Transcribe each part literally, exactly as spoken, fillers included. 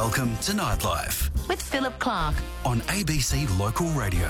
Welcome to Nightlife with Philip Clark on A B C Local Radio.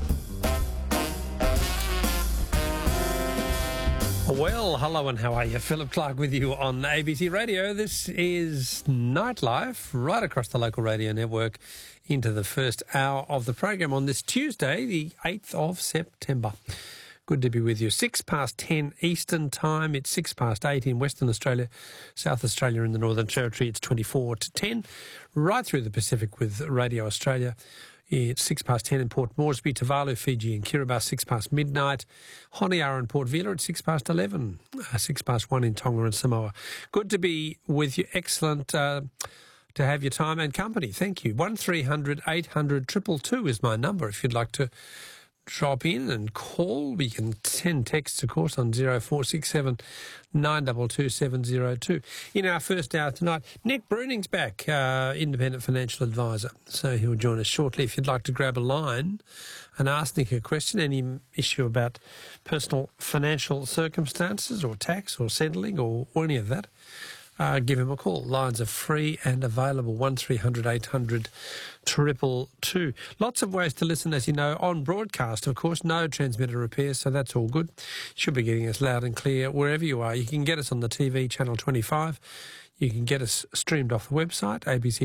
Well, hello and how are you? Philip Clark with you on A B C Radio. This is Nightlife right across the local radio network into the first hour of the program on this Tuesday, the eighth of September. Good to be with you. Six past ten Eastern time. It's six past eight in Western Australia, South Australia and the Northern Territory. It's twenty-four to ten. Right through the Pacific with Radio Australia. It's six past ten in Port Moresby, Tuvalu, Fiji and Kiribati, six past midnight. Honiara and Port Vila at six past eleven. Uh, six past one in Tonga and Samoa. Good to be with you. Excellent uh, to have your time and company. Thank you. one three hundred eight hundred two two two is my number if you'd like to drop in and call. We can send texts, of course, on zero four six seven nine two two seven zero two. In our first hour tonight, Nick Bruning's back, uh, independent financial advisor. So he'll join us shortly. If you'd like to grab a line and ask Nick a question, any issue about personal financial circumstances or tax or settling or, or any of that, Uh, give him a call. Lines are free and available, one three hundred eight hundred two two two. Lots of ways to listen, as you know, on broadcast, of course. No transmitter repairs, so that's all good. Should be getting us loud and clear wherever you are. You can get us on the T V, Channel twenty-five. You can get us streamed off the website,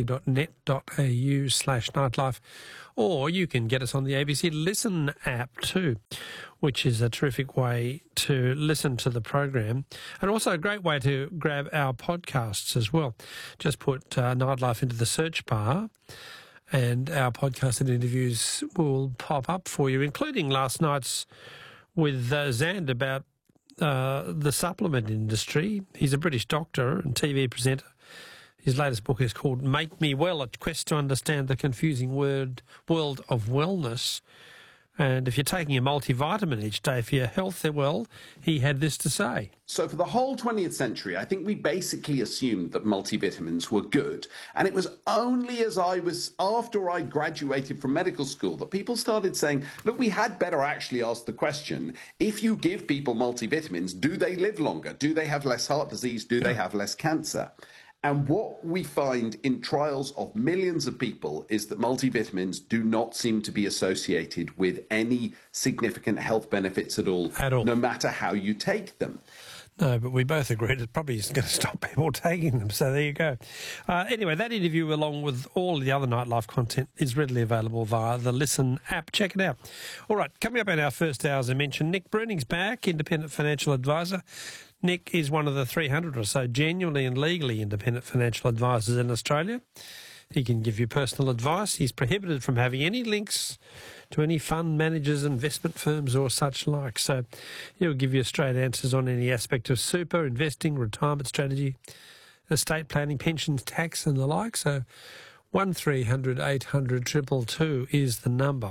abc.net.au slash nightlife, or you can get us on the A B C Listen app too, which is a terrific way to listen to the program, and also a great way to grab our podcasts as well. Just put uh, Nightlife into the search bar and our podcasts and interviews will pop up for you, including last night's with uh, Zand about Uh, the supplement industry. He's a British doctor and T V presenter. His latest book is called Make Me Well, A Quest to Understand the Confusing word, World of Wellness. And if you're taking a multivitamin each day for your health, well, he had this to say. So for the whole twentieth century, I think we basically assumed that multivitamins were good. And it was only as I was, after I graduated from medical school, that people started saying, look, we had better actually ask the question, if you give people multivitamins, do they live longer? Do they have less heart disease? Do they have less cancer? And what we find in trials of millions of people is that multivitamins do not seem to be associated with any significant health benefits at all, at all. No matter how you take them. No, but we both agreed it probably isn't going to stop people taking them. So there you go. Uh, anyway, that interview, along with all the other Nightlife content, is readily available via the Listen app. Check it out. All right, coming up in our first hour, as I mentioned, Nick Bruning's back, independent financial advisor. Nick is one of the three hundred or so genuinely and legally independent financial advisors in Australia. He can give you personal advice. He's prohibited from having any links to any fund managers, investment firms or such like. So he'll give you straight answers on any aspect of super, investing, retirement strategy, estate planning, pensions, tax and the like. So one three hundred eight hundred two two two is the number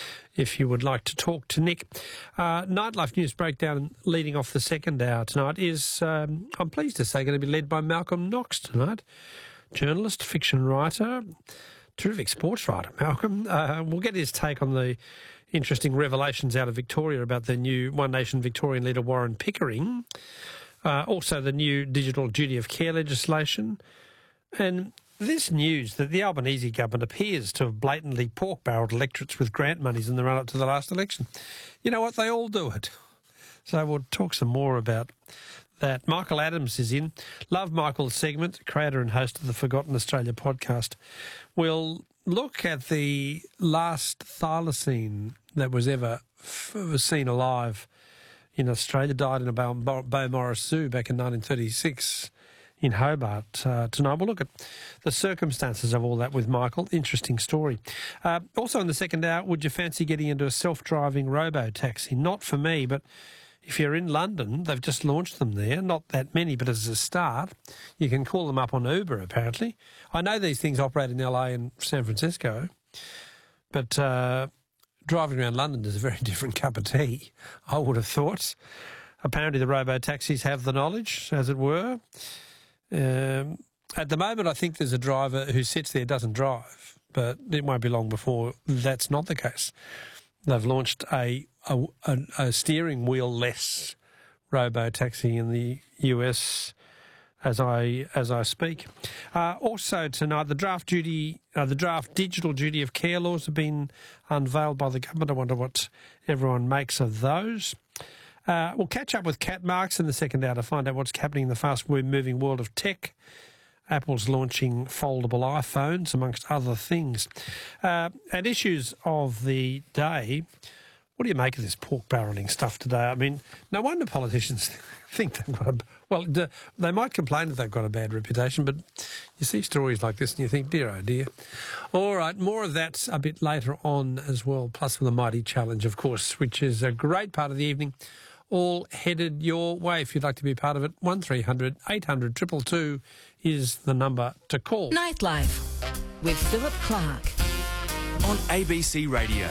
if you would like to talk to Nick. Uh, Nightlife News Breakdown leading off the second hour tonight is, um, I'm pleased to say, going to be led by Malcolm Knox tonight. Journalist, fiction writer, terrific sports writer, Malcolm. Uh, we'll get his take on the interesting revelations out of Victoria about the new One Nation Victorian leader Warren Pickering. Uh, also the new digital duty of care legislation. And this news that the Albanese government appears to have blatantly pork-barrelled electorates with grant monies in the run-up to the last election. You know what? They all do it. So we'll talk some more about that. Michael Adams is in. Love Michael's segment, creator and host of the Forgotten Australia podcast. We'll look at the last thylacine that was ever f- seen alive in Australia. Died in a Beaumaris Zoo back in nineteen thirty-six in Hobart. Uh, tonight we'll look at the circumstances of all that with Michael. Interesting story. Uh, also in the second hour, would you fancy getting into a self-driving robo-taxi? Not for me, but if you're in London, they've just launched them there. Not that many, but as a start, you can call them up on Uber, apparently. I know these things operate in L A and San Francisco, but uh, driving around London is a very different cup of tea, I would have thought. Apparently the robo-taxis have the knowledge, as it were. Um, at the moment, I think there's a driver who sits there, doesn't drive, but it won't be long before that's not the case. They've launched a a, a, a steering wheel-less robo-taxi in the U S as I as I speak. Uh, also tonight, the draft duty, uh, the draft digital duty of care laws have been unveiled by the government. I wonder what everyone makes of those. Uh, we'll catch up with Kat Marks in the second hour to find out what's happening in the fast-moving world of tech. Apple's launching foldable iPhones, amongst other things. Uh, and issues of the day, what do you make of this pork barrelling stuff today? I mean, no wonder politicians think they've got a... Well, they might complain that they've got a bad reputation, but you see stories like this and you think, dear, oh dear. All right, more of that a bit later on as well, plus with the Mighty Challenge, of course, which is a great part of the evening, all headed your way. If you'd like to be a part of it, one three hundred eight hundred two two two is the number to call. Nightlife with Philip Clark on A B C Radio.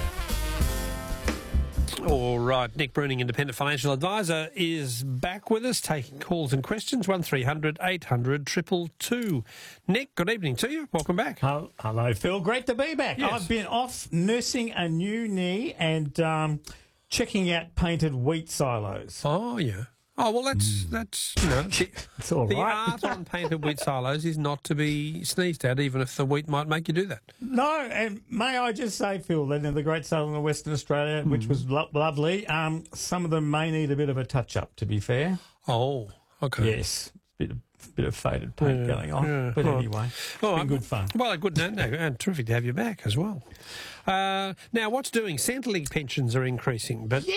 All right, Nick Bruning, Independent Financial Advisor, is back with us, taking calls and questions, one three hundred eight hundred two two two. Nick, good evening to you. Welcome back. Hello, hello, Phil. Great to be back. Yes. I've been off nursing a new knee and um, checking out painted wheat silos. Oh, yeah. Oh, well, that's, that's you know, the, It's all the right. art on painted wheat silos is not to be sneezed at, even if the wheat might make you do that. No, and may I just say, Phil, that in the Great Sale in Western Australia, Mm. which was lo- lovely, um, some of them may need a bit of a touch-up, to be fair. Oh, okay. Yes, bit of, bit of faded paint Yeah, going on. yeah. But All right. anyway, it's All been right. good fun. Well, good, no, no, and terrific to have you back as well. Uh, now, what's doing? Centrelink pensions are increasing, but